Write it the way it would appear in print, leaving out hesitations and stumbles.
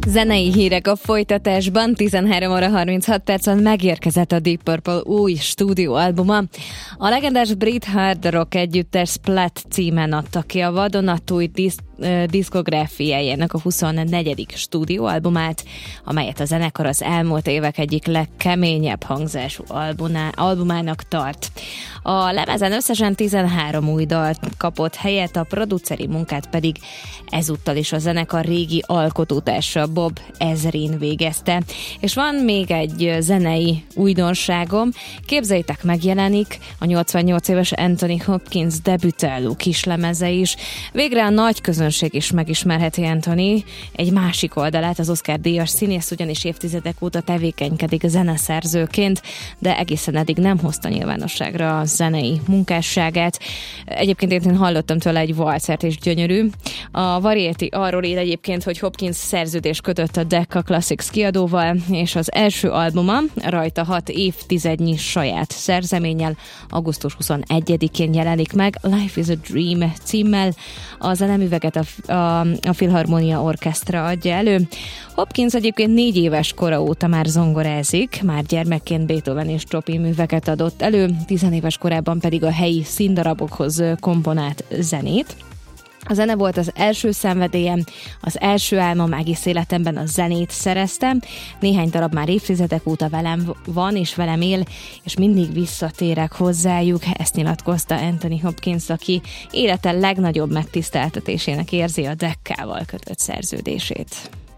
Zenei hírek a folytatásban. 13 óra 36 percen megérkezett a Deep Purple új stúdióalbuma. A legendás brit hard rock együttes Splat címen adta ki a vadonatúj diszkográfiájának a 24. stúdióalbumát, amelyet a zenekar az elmúlt évek egyik legkeményebb hangzású albumának tart. A lemezen összesen 13 új dalt kapott helyet, a produceri munkát pedig ezúttal is a zenekar régi alkotótársa Bob Ezrin végezte. És van még egy zenei újdonságom. Képzeljétek, megjelenik a 88 éves Anthony Hopkins debütáló kislemeze is. Végre a nagy közönség is megismerheti Anthony egy másik oldalát. Az Oscar-díjas színész ugyanis évtizedek óta tevékenykedik zeneszerzőként, de egészen eddig nem hozta nyilvánosságra a zenei munkásságát. Egyébként én hallottam tőle egy valcert, és gyönyörű. A Variety arról ír egyébként, hogy Hopkins szerződés kötött a Decca Classics kiadóval, és az első albuma rajta 6 évtizednyi saját szerzeménnyel augusztus 21-én jelenik meg, Life is a Dream címmel. A zeneműveket a Philharmonia Orchestra adja elő. Hopkins egyébként 4 éves kora óta már zongorázik, már gyermekként Beethoven és Chopin műveket adott elő, 10 éves korában pedig a helyi színdarabokhoz komponált zenét. A zene volt az első szenvedélyem, az első álmom, egész életemben a zenét szereztem. Néhány darab már évtizedek óta velem van és velem él, és mindig visszatérek hozzájuk. Ezt nyilatkozta Anthony Hopkins, aki élete legnagyobb megtiszteltetésének érzi a Deccával kötött szerződését.